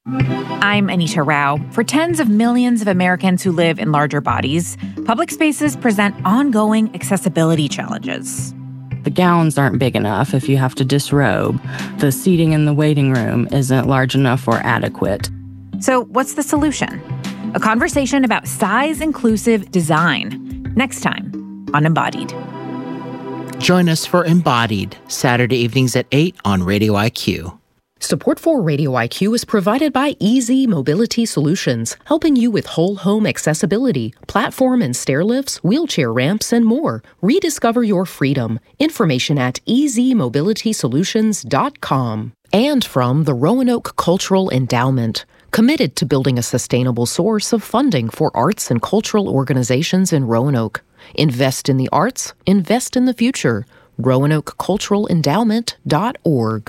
I'm Anita Rao. For tens of millions of Americans who live in larger bodies, public spaces present ongoing accessibility challenges. The gowns aren't big enough if you have to disrobe. The seating in the waiting room isn't large enough or adequate. So what's the solution? A conversation about size-inclusive design. Next time on Embodied. Join us for Embodied, Saturday evenings at 8 on Radio IQ. Support for Radio IQ is provided by Easy Mobility Solutions, helping you with whole home accessibility, platform and stair lifts, wheelchair ramps, and more. Rediscover your freedom. Information at easymmobilitysolutions.com. And from the Roanoke Cultural Endowment, committed to building a sustainable source of funding for arts and cultural organizations in Roanoke. Invest in the arts, invest in the future. RoanokeCulturalEndowment.org.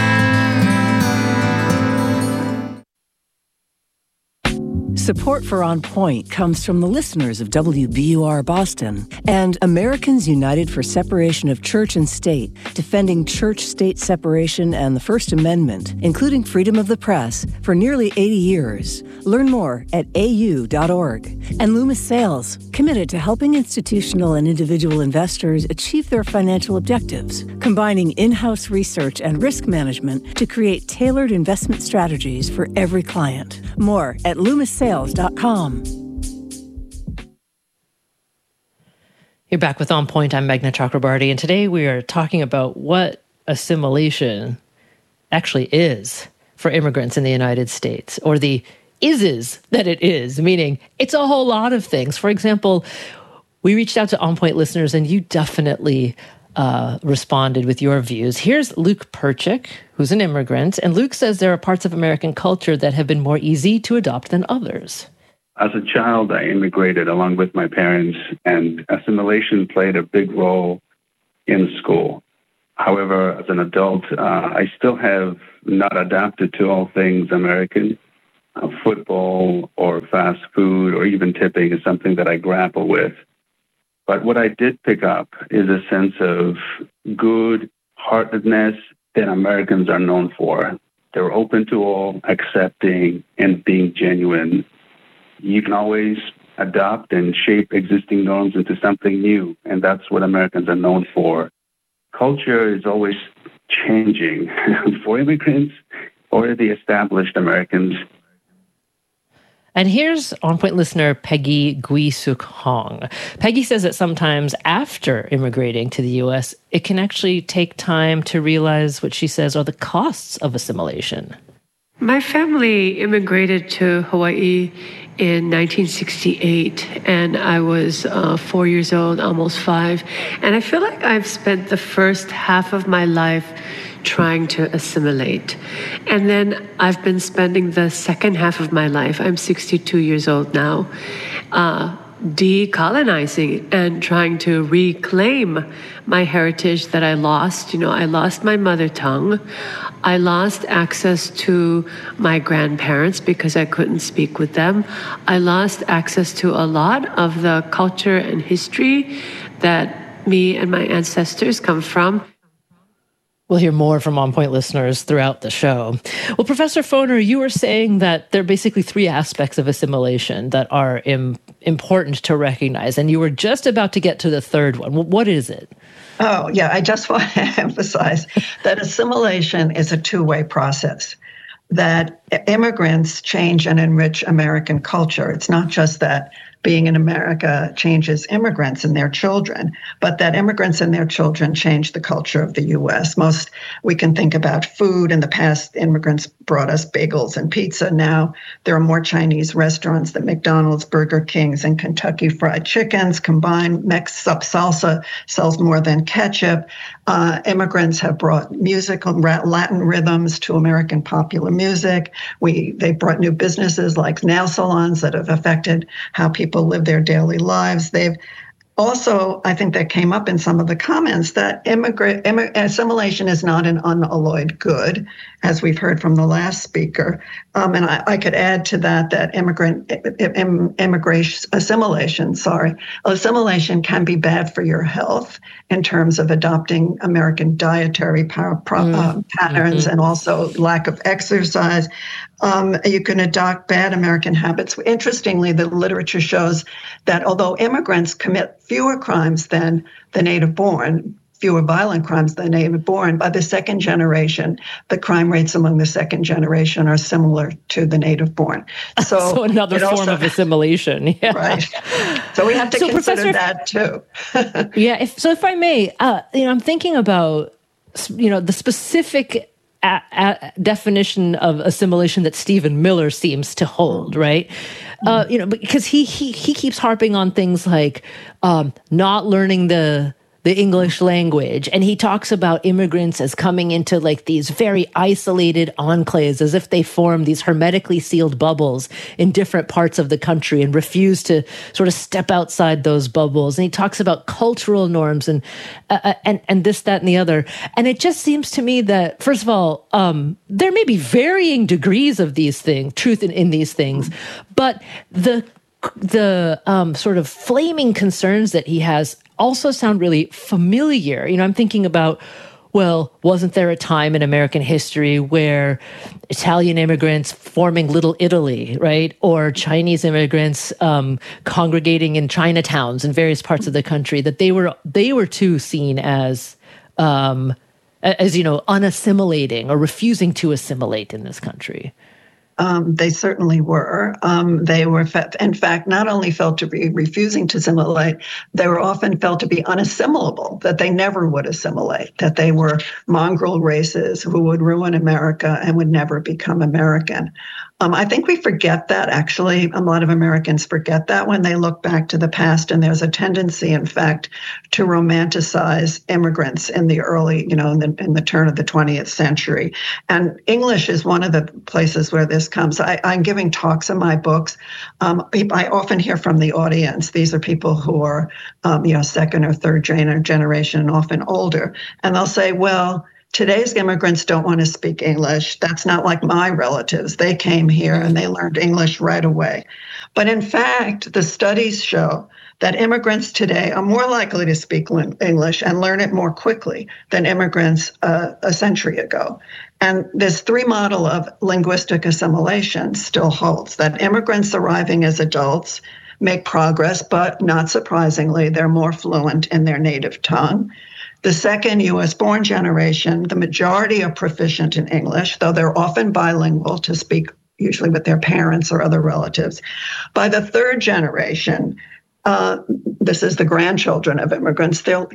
Support for On Point comes from the listeners of WBUR Boston and Americans United for Separation of Church and State, defending church-state separation and the First Amendment, including freedom of the press, for nearly 80 years. Learn more at au.org. And Loomis Sales, committed to helping institutional and individual investors achieve their financial objectives, combining in-house research and risk management to create tailored investment strategies for every client. More at LoomisSales.com. You're back with On Point. I'm Meghna Chakrabarty, and today we are talking about what assimilation actually is for immigrants in the United States, or the is that it is, meaning it's a whole lot of things. For example, we reached out to On Point listeners, and you definitely responded with your views. Here's Luke Perchik, who's an immigrant, and Luke says there are parts of American culture that have been more easy to adopt than others. As a child, I immigrated along with my parents, and assimilation played a big role in school. However, as an adult, I still have not adapted to all things American. Football or fast food or even tipping is something that I grapple with. But what I did pick up is a sense of good-heartedness that Americans are known for. They're open to all, accepting, and being genuine. You can always adapt and shape existing norms into something new, and that's what Americans are known for. Culture is always changing for immigrants or the established Americans. And here's On Point listener Peggy Gui-Suk Hong. Peggy says that sometimes after immigrating to the U.S., it can actually take time to realize what she says are the costs of assimilation. My family immigrated to Hawaii in 1968, and I was 4 years old, almost 5. And I feel like I've spent the first half of my life trying to assimilate. And then I've been spending the second half of my life, I'm 62 years old now, decolonizing and trying to reclaim my heritage that I lost. You know, I lost my mother tongue. I lost access to my grandparents because I couldn't speak with them. I lost access to a lot of the culture and history that me and my ancestors come from. We'll hear more from On Point listeners throughout the show. Well, Professor Foner, you were saying that there are basically three aspects of assimilation that are important to recognize, and you were just about to get to the third one. What is it? Oh, yeah, I just want to emphasize that assimilation is a two-way process, that immigrants change and enrich American culture. It's not just that being in America changes immigrants and their children, but that immigrants and their children change the culture of the U.S. We can think about food. In the past, immigrants brought us bagels and pizza. Now there are more Chinese restaurants than McDonald's, Burger Kings, and Kentucky Fried Chickens. Combined mixed up salsa sells more than ketchup. Immigrants have brought music, Latin rhythms to American popular music. They brought new businesses like nail salons that have affected how people live their daily lives. Also, I think that came up in some of the comments that assimilation is not an unalloyed good, as we've heard from the last speaker. And I could add to that assimilation can be bad for your health in terms of adopting American dietary patterns and also lack of exercise. You can adopt bad American habits. Interestingly, the literature shows that although immigrants commit fewer crimes than the native-born, fewer violent crimes than native-born, by the second generation, the crime rates among the second generation are similar to the native-born. So another form of assimilation. Yeah. Right. So we have to consider that too. Yeah. If I may, I'm thinking about, the specific definition of assimilation that Stephen Miller seems to hold, right? Because he keeps harping on things like not learning the English language, and he talks about immigrants as coming into like these very isolated enclaves, as if they form these hermetically sealed bubbles in different parts of the country and refuse to sort of step outside those bubbles. And he talks about cultural norms and this, that, and the other. And it just seems to me that, first of all, there may be varying degrees of these things, truth in these things, but the sort of flaming concerns that he has also sound really familiar. I'm thinking about, well, wasn't there a time in American history where Italian immigrants forming Little Italy, right? Or Chinese immigrants congregating in Chinatowns in various parts of the country, that they were too seen as unassimilating or refusing to assimilate in this country? They certainly were. They were, in fact, not only felt to be refusing to assimilate, they were often felt to be unassimilable, that they never would assimilate, that they were mongrel races who would ruin America and would never become American. I think we forget that, actually. A lot of Americans forget that when they look back to the past, and there's a tendency, in fact, to romanticize immigrants in the early, in the turn of the 20th century. And English is one of the places where this comes. I'm giving talks in my books. I often hear from the audience. These are people who are, second or third generation, and often older. And they'll say, well, today's immigrants don't want to speak English. That's not like my relatives. They came here and they learned English right away. But in fact, the studies show that immigrants today are more likely to speak English and learn it more quickly than immigrants a century ago. And this three model of linguistic assimilation still holds, that immigrants arriving as adults make progress, but not surprisingly, they're more fluent in their native tongue. The second U.S.-born generation, the majority are proficient in English, though they're often bilingual to speak usually with their parents or other relatives. By the third generation, this is the grandchildren of immigrants, they're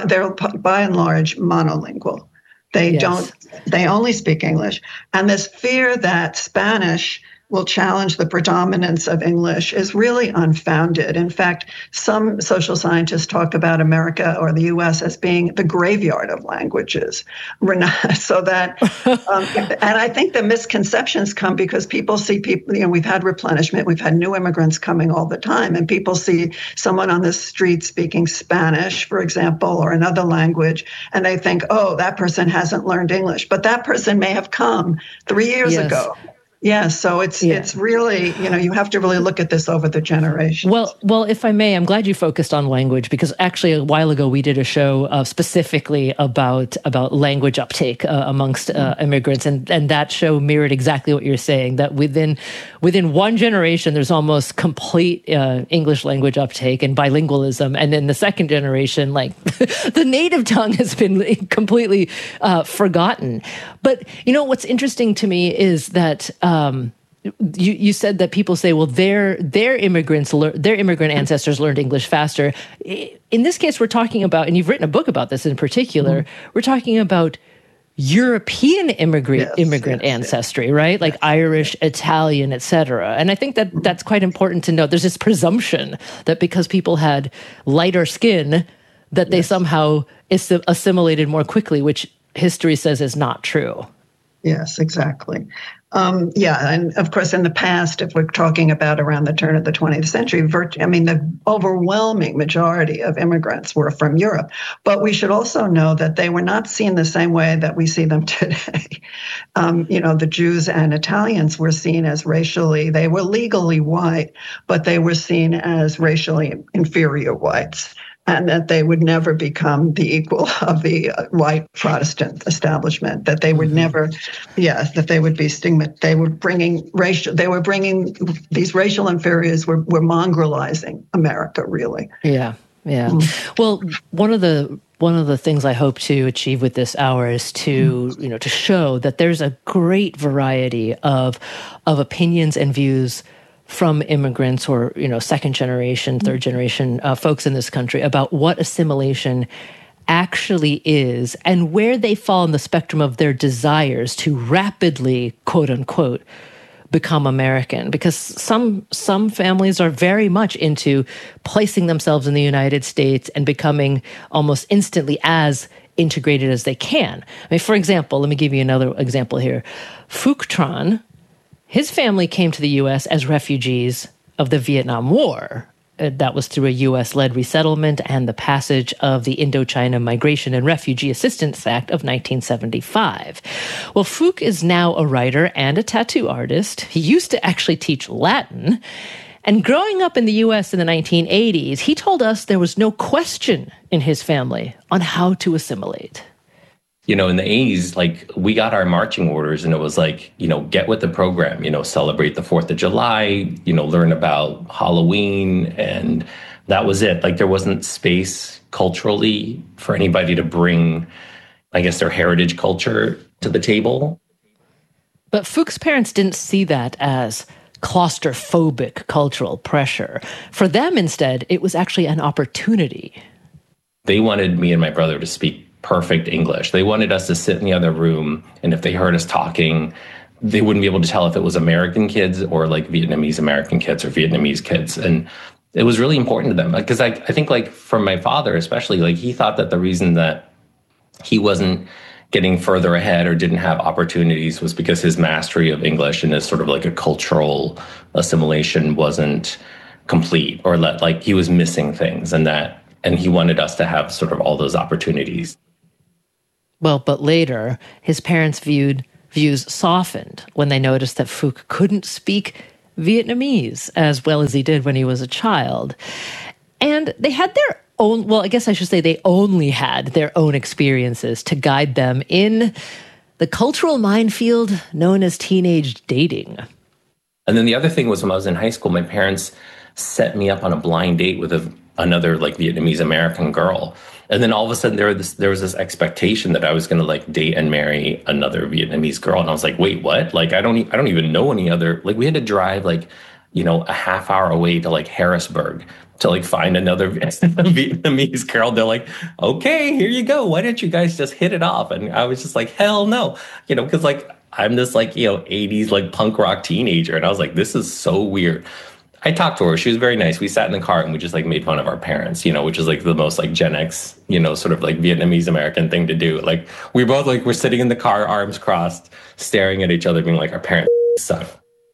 by and large monolingual. They only speak English. And this fear that Spanish will challenge the predominance of English is really unfounded. In fact, some social scientists talk about America or the U.S. as being the graveyard of languages. So that, and I think the misconceptions come because people see people, we've had replenishment, we've had new immigrants coming all the time, and people see someone on the street speaking Spanish, for example, or another language, and they think, oh, that person hasn't learned English, but that person may have come 3 years ago. Yeah, so it's really, you have to really look at this over the generations. Well, if I may, I'm glad you focused on language, because actually a while ago we did a show specifically about language uptake amongst immigrants, and that show mirrored exactly what you're saying, that within one generation there's almost complete English language uptake and bilingualism, and then the second generation, like the native tongue has been completely forgotten. But what's interesting to me is that you said that people say, well, their immigrant ancestors learned English faster. In this case, we're talking about, and you've written a book about this in particular, we're talking about European immigrant ancestry, right? Like Irish, Italian, et cetera. And I think that that's quite important to note. There's this presumption that because people had lighter skin, that they somehow assimilated more quickly, which history says is not true. Yes, exactly. And of course, in the past, if we're talking about around the turn of the 20th century, the overwhelming majority of immigrants were from Europe. But we should also know that they were not seen the same way that we see them today. The Jews and Italians were seen as they were legally white, but they were seen as racially inferior whites, and that they would never become the equal of the white Protestant establishment, that they would never, that they would be they were bringing these racial inferiors were mongrelizing America, really. Yeah. Well, one of the things I hope to achieve with this hour is to show that there's a great variety of opinions and views from immigrants or, second generation, third generation folks in this country about what assimilation actually is and where they fall in the spectrum of their desires to rapidly, quote unquote, become American. Because some families are very much into placing themselves in the United States and becoming almost instantly as integrated as they can. For example, let me give you another example here. Phuc Tran, his family came to the U.S. as refugees of the Vietnam War. That was through a U.S.-led resettlement and the passage of the Indochina Migration and Refugee Assistance Act of 1975. Well, Phuc is now a writer and a tattoo artist. He used to actually teach Latin. And growing up in the U.S. in the 1980s, he told us there was no question in his family on how to assimilate. In the 80s, we got our marching orders and it was get with the program, celebrate the 4th of July, learn about Halloween. And that was it. There wasn't space culturally for anybody to bring, their heritage culture to the table. But Phuc's parents didn't see that as claustrophobic cultural pressure. For them, instead, it was actually an opportunity. They wanted me and my brother to speak perfect English. They wanted us to sit in the other room, and if they heard us talking, they wouldn't be able to tell if it was American kids or Vietnamese American kids or Vietnamese kids. And it was really important to them because I think for my father especially, he thought that the reason that he wasn't getting further ahead or didn't have opportunities was because his mastery of English and his sort of a cultural assimilation wasn't complete, or he was missing things, and he wanted us to have sort of all those opportunities. Well, but later, his parents' views softened when they noticed that Phuc couldn't speak Vietnamese as well as he did when he was a child. And they had their own, they only had their own experiences to guide them in the cultural minefield known as teenage dating. And then the other thing was when I was in high school, my parents set me up on a blind date with another Vietnamese American girl. And then all of a sudden there was this expectation that I was going to date and marry another Vietnamese girl. And I was like, wait, what? I don't even know any other, we had to drive a half hour away to Harrisburg to find another Vietnamese girl. They're like, okay, here you go. Why don't you guys just hit it off? And I was just like, hell no, because I'm this 80s punk rock teenager. And I was like, this is so weird. I talked to her. She was very nice. We sat in the car and we just made fun of our parents, which is the most Gen X, sort of Vietnamese American thing to do. We both we're sitting in the car, arms crossed, staring at each other, being our parents suck.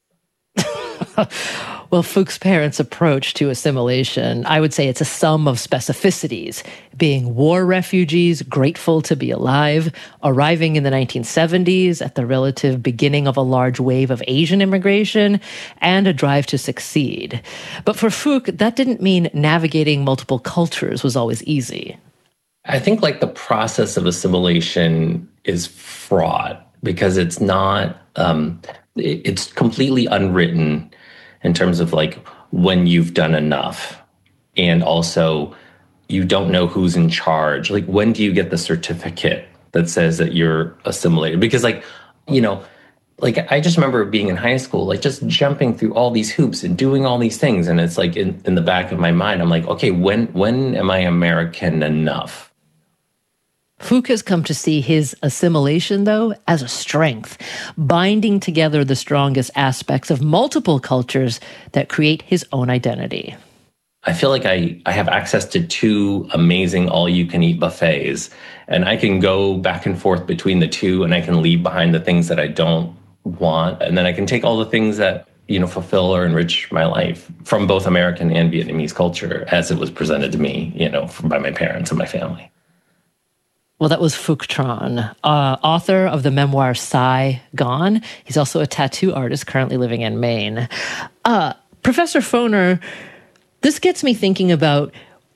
Well, Phuc's parents' approach to assimilation, I would say it's a sum of specificities. Being war refugees, grateful to be alive, arriving in the 1970s at the relative beginning of a large wave of Asian immigration, and a drive to succeed. But for Phuc, that didn't mean navigating multiple cultures was always easy. I think the process of assimilation is fraught because it's not, it's completely unwritten in terms of when you've done enough. And also you don't know who's in charge. When do you get the certificate that says that you're assimilated? Because I just remember being in high school, just jumping through all these hoops and doing all these things. And it's in the back of my mind, I'm okay, when am I American enough? Phuc has come to see his assimilation, though, as a strength, binding together the strongest aspects of multiple cultures that create his own identity. I feel like I have access to 2 amazing all-you-can-eat buffets, and I can go back and forth between the 2, and I can leave behind the things that I don't want, and then I can take all the things that, fulfill or enrich my life from both American and Vietnamese culture as it was presented to me, by my parents and my family. Well, that was Phuc Tran, author of the memoir Sai Gone. He's also a tattoo artist currently living in Maine. Professor Foner, this gets me thinking about,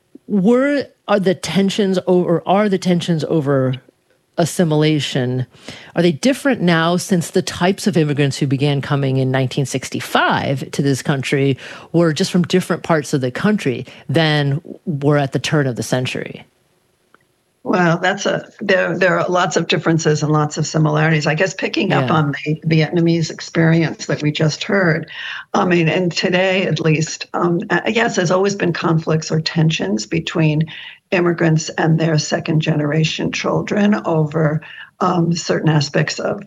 are the tensions over assimilation, are they different now since the types of immigrants who began coming in 1965 to this country were just from different parts of the country than were at the turn of the century? Well, there are lots of differences and lots of similarities. I guess picking up on the Vietnamese experience that we just heard, and today at least, yes, there's always been conflicts or tensions between immigrants and their second generation children over certain aspects of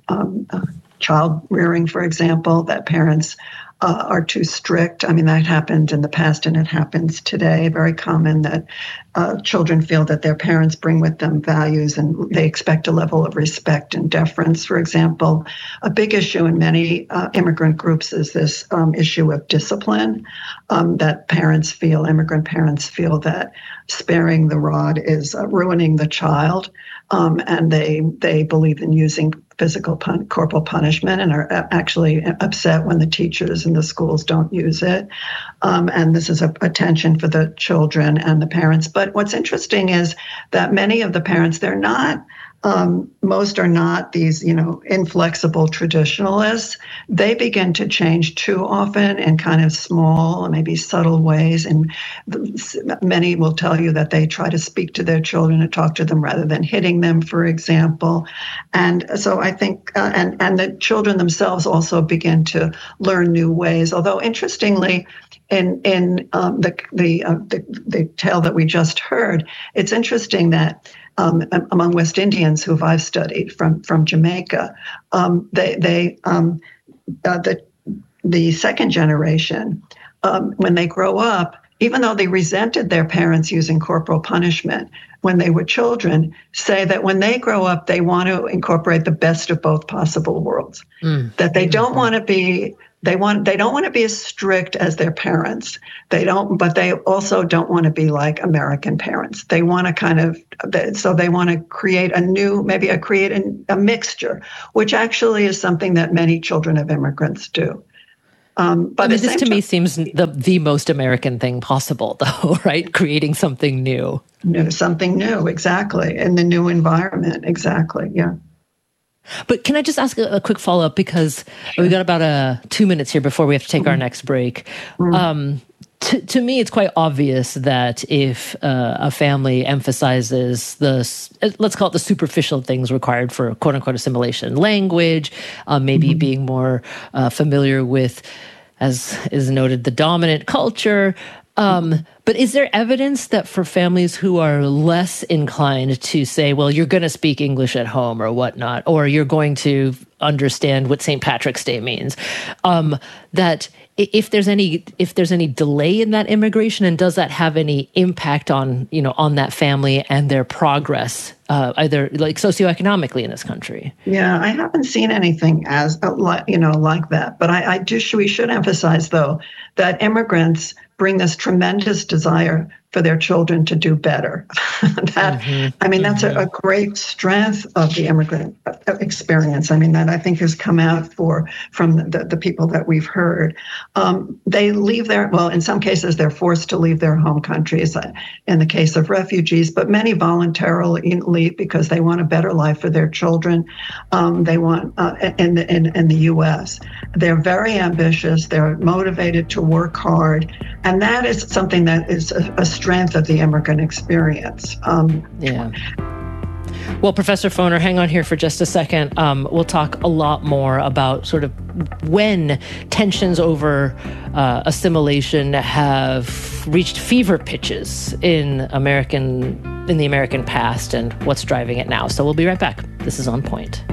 child rearing, for example, that parents are too strict. That happened in the past and it happens today. Very common that children feel that their parents bring with them values and they expect a level of respect and deference. For example, a big issue in many immigrant groups is this issue of discipline, that immigrant parents feel that sparing the rod is ruining the child. And they believe in using physical corporal punishment and are actually upset when the teachers in the schools don't use it. And this is a tension for the children and the parents. But what's interesting is that many of the parents, most are not these, inflexible traditionalists. They begin to change too often in kind of small, maybe subtle ways. And many will tell you that they try to speak to their children and talk to them rather than hitting them, for example. And so I think, and the children themselves also begin to learn new ways. Although interestingly, in the tale that we just heard, it's interesting that among West Indians who I've studied from Jamaica, the second generation, when they grow up, even though they resented their parents using corporal punishment when they were children, say that when they grow up, they want to incorporate the best of both possible worlds. That they don't want to be. They don't want to be as strict as their parents. But they also don't want to be like American parents. They want to they want to create a mixture, which actually is something that many children of immigrants do. But this to me seems the most American thing possible, though, right? Creating something new. Something new, exactly, in the new environment, exactly, yeah. But can I just ask a quick follow-up, because we got about 2 minutes here before we have to take our next break. To me, it's quite obvious that if a family emphasizes let's call it the superficial things required for quote-unquote assimilation, language, maybe being more familiar with, as is noted, the dominant culture. But is there evidence that for families who are less inclined to say, well, you're going to speak English at home or whatnot, or you're going to understand what St. Patrick's Day means, that if there's any delay in that immigration, and does that have any impact on that family and their progress, either like socioeconomically in this country? Yeah, I haven't seen anything like that. But we should emphasize, though, that immigrants bring this tremendous desire for their children to do better. That's a great strength of the immigrant experience. That I think has come out from the people that we've heard. They leave in some cases, they're forced to leave their home countries in the case of refugees, but many voluntarily leave because they want a better life for their children. They want, in the U.S., they're very ambitious. They're motivated to work hard. And that is something that is a strength of the immigrant experience. Well, Professor Foner, hang on here for just a second. We'll talk a lot more about sort of when tensions over assimilation have reached fever pitches in the American past and what's driving it now. So we'll be right back. This is On Point.